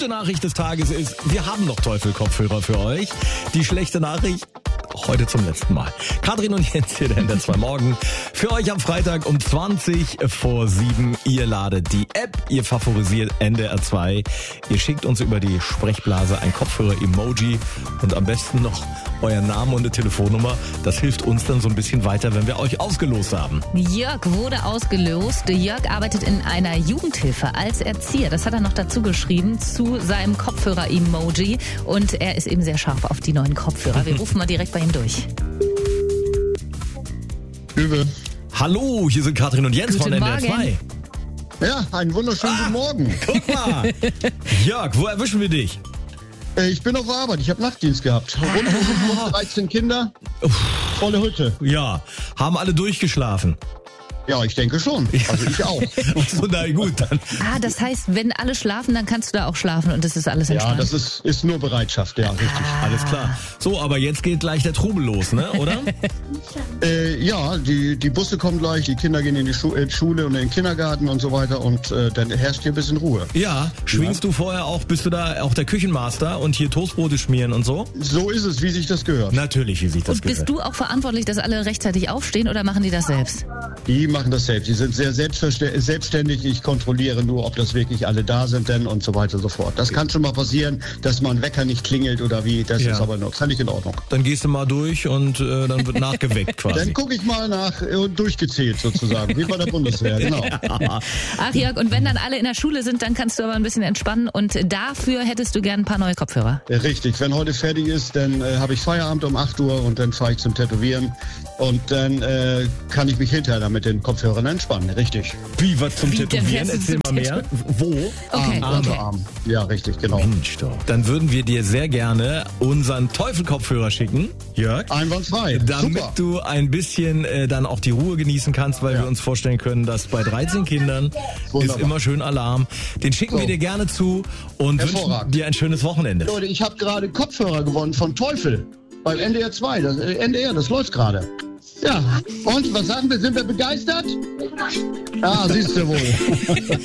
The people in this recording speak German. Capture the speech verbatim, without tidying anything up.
gute Nachricht des Tages ist, wir haben noch Teufel-Kopfhörer für euch. Die schlechte Nachricht, heute zum letzten Mal. Katrin und Jens hier, der N D R zwei Morgen. Für euch am Freitag um zwanzig vor sieben. Ihr ladet die App, ihr favorisiert N D R zwei. Ihr schickt uns über die Sprechblase ein Kopfhörer-Emoji und am besten noch euren Namen und eine Telefonnummer. Das hilft uns dann so ein bisschen weiter, wenn wir euch ausgelost haben. Jörg wurde ausgelost. Jörg arbeitet in einer Jugendhilfe als Erzieher. Das hat er noch dazu geschrieben zu seinem Kopfhörer-Emoji. Und er ist eben sehr scharf auf die neuen Kopfhörer. Wir rufen mal direkt bei ihm durch. Übe. Hallo, hier sind Katrin und Jens Guten von N D R zwei. Ja, einen wunderschönen Ah. guten Morgen. Guck mal. Jörg, wo erwischen wir dich? Äh, Ich bin auf der Arbeit, ich habe Nachtdienst gehabt. Rund um die Uhr, dreizehn Kinder, volle Hütte. Ja, haben alle durchgeschlafen. Ja, ich denke schon. Also ich auch. So, na gut, dann. Ah, das heißt, wenn alle schlafen, dann kannst du da auch schlafen und das ist alles Ja, entspannt. das ist, ist nur Bereitschaft, ja, richtig. Alles klar. So, aber jetzt geht gleich der Trubel los, ne, oder? Äh, ja, die, die Busse kommen gleich, die Kinder gehen in die Schu äh, Schule und in den Kindergarten und so weiter und äh, dann herrscht hier ein bisschen Ruhe. Ja, schwingst du vorher auch, bist du da auch der Küchenmaster und hier Toastbrote schmieren und so? So ist es, wie sich das gehört. Natürlich, wie sich das Und bist gehört. du auch verantwortlich, dass alle rechtzeitig aufstehen oder machen die das selbst? Die machen das selbst. Die sind sehr selbstverste- selbstständig. Ich kontrolliere nur, ob das wirklich alle da sind denn und so weiter und so fort. Das kann schon mal passieren, dass mein Wecker nicht klingelt oder wie. Das Ja. ist aber noch völlig in Ordnung. Dann gehst du mal durch und äh, dann wird nachgeweckt quasi. Dann gucke ich mal nach äh, durchgezählt sozusagen, wie bei der Bundeswehr, genau. Ach Jörg, und wenn dann alle in der Schule sind, dann kannst du aber ein bisschen entspannen und dafür hättest du gern ein paar neue Kopfhörer. Richtig, wenn heute fertig ist, dann äh, habe ich Feierabend um acht Uhr und dann fahre ich zum Tätowieren und dann äh, kann ich mich hinterher dann mit den Kopfhörern entspannen, richtig. Wie, was zum Wie, dann Tätowieren? fährst du Erzähl zum mal mehr. Wo? Okay, Arm, okay. Unterarm. Ja, richtig, genau. Mensch doch. Dann würden wir dir sehr gerne unseren Teufel-Kopfhörer schicken, Jörg. Einwandfrei, Damit super. du ein bisschen äh, dann auch die Ruhe genießen kannst, weil Ja. wir uns vorstellen können, dass bei dreizehn Kindern Wunderbar. ist immer schön Alarm. Den schicken So. wir dir gerne zu und wünschen Hervorragend. dir ein schönes Wochenende. Leute, ich habe gerade Kopfhörer gewonnen von Teufel beim N D R zwei. Das, äh, N D R, das läuft gerade. Ja, und was sagen wir? Sind wir begeistert? Ah, siehst du wohl.